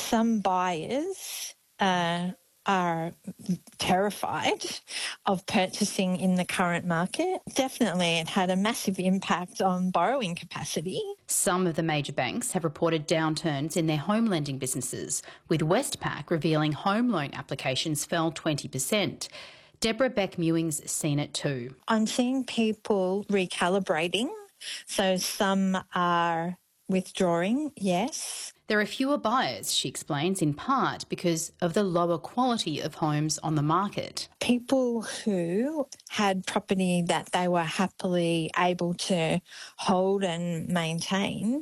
some buyers are terrified of purchasing in the current market. Definitely, it had a massive impact on borrowing capacity. Some of the major banks have reported downturns in their home lending businesses, with Westpac revealing home loan applications fell 20%. Deborah Beck-Mewing's seen it too. I'm seeing people recalibrating. So some are withdrawing, yes. There are fewer buyers, she explains, in part because of the lower quality of homes on the market. People who had property that they were happily able to hold and maintain,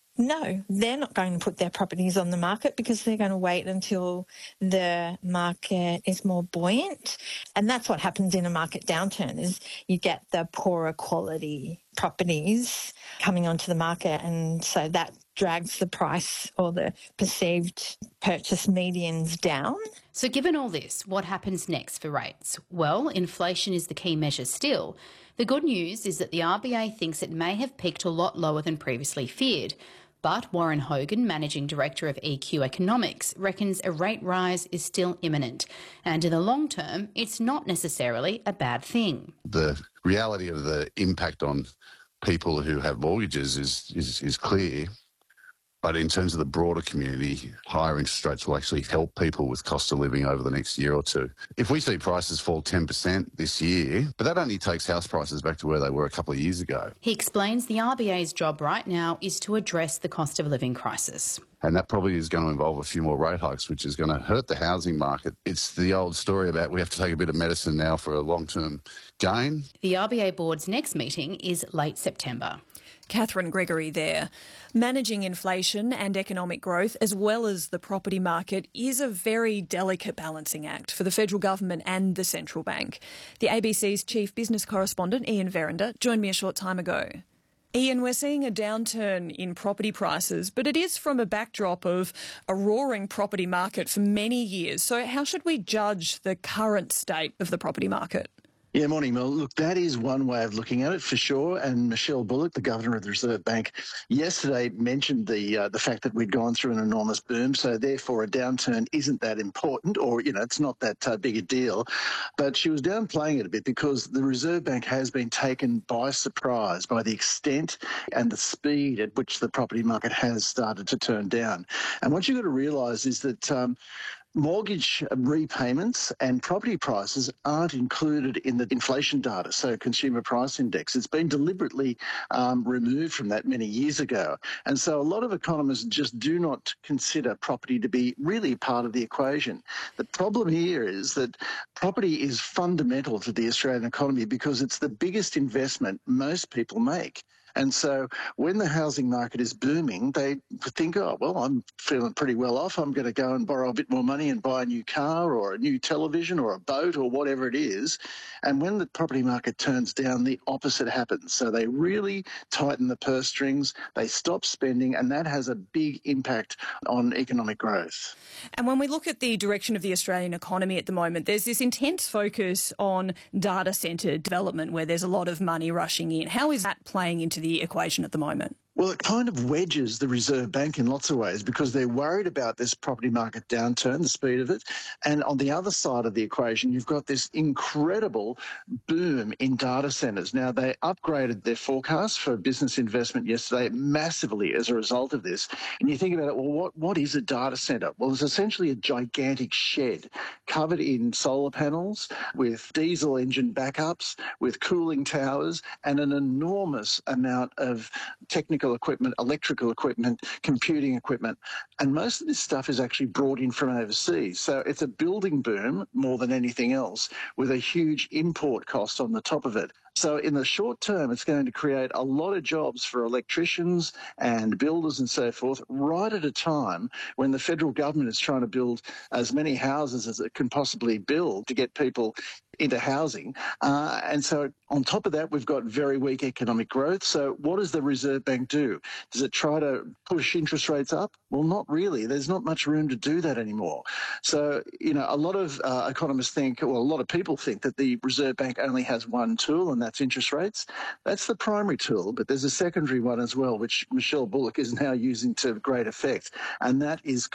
no, they're not going to put their properties on the market because they're going to wait until the market is more buoyant. And that's what happens in a market downturn, is you get the poorer quality properties coming onto the market, and so that drags the price or the perceived purchase medians down. So given all this, what happens next for rates? Well, inflation is the key measure still. The good news is that the RBA thinks it may have peaked a lot lower than previously feared. But Warren Hogan, Managing Director of EQ Economics, reckons a rate rise is still imminent. And in the long term, it's not necessarily a bad thing. The reality of the impact on people who have mortgages is clear. But in terms of the broader community, higher interest rates will actually help people with cost of living over the next year or two. If we see prices fall 10% this year, but that only takes house prices back to where they were a couple of years ago. He explains the RBA's job right now is to address the cost of living crisis. And that probably is going to involve a few more rate hikes, which is going to hurt the housing market. It's the old story about we have to take a bit of medicine now for a long-term gain. The RBA board's next meeting is late September. Catherine Gregory there. Managing inflation and economic growth, as well as the property market, is a very delicate balancing act for the federal government and the central bank. The ABC's chief business correspondent, Ian Verinder, joined me a short time ago. Ian, we're seeing a downturn in property prices, but it is from a backdrop of a roaring property market for many years. So how should we judge the current state of the property market? Yeah, morning, Mel. Look, that is one way of looking at it for sure. And Michelle Bullock, the Governor of the Reserve Bank, yesterday mentioned the fact that we'd gone through an enormous boom. So therefore, a downturn isn't that important, or, it's not that big a deal. But she was downplaying it a bit because the Reserve Bank has been taken by surprise by the extent and the speed at which the property market has started to turn down. And what you've got to realise is that mortgage repayments and property prices aren't included in the inflation data, so consumer price index. It's been deliberately removed from that many years ago. And so a lot of economists just do not consider property to be really part of the equation. The problem here is that property is fundamental to the Australian economy because it's the biggest investment most people make. And so when the housing market is booming, they think, oh, well, I'm feeling pretty well off. I'm going to go and borrow a bit more money and buy a new car or a new television or a boat or whatever it is. And when the property market turns down, the opposite happens. So they really tighten the purse strings, they stop spending, and that has a big impact on economic growth. And when we look at the direction of the Australian economy at the moment, there's this intense focus on data centre development where there's a lot of money rushing in. How is that playing into the equation at the moment? Well, it kind of wedges the Reserve Bank in lots of ways because they're worried about this property market downturn, the speed of it. And on the other side of the equation, you've got this incredible boom in data centres. Now, they upgraded their forecast for business investment yesterday massively as a result of this. And you think about it, well, what is a data centre? Well, it's essentially a gigantic shed covered in solar panels with diesel engine backups, with cooling towers, and an enormous amount of technical equipment, electrical equipment, computing equipment. And most of this stuff is actually brought in from overseas. So it's a building boom more than anything else with a huge import cost on the top of it. So in the short term, it's going to create a lot of jobs for electricians and builders and so forth, right at a time when the federal government is trying to build as many houses as it can possibly build to get people into housing. And so on top of that, we've got very weak economic growth. So what does the Reserve Bank do? Does it try to push interest rates up? Well, not really. There's not much room to do that anymore. So, a lot of economists think, well, a lot of people think that the Reserve Bank only has one tool, and that's interest rates. That's the primary tool, but there's a secondary one as well, which Michelle Bullock is now using to great effect, and that is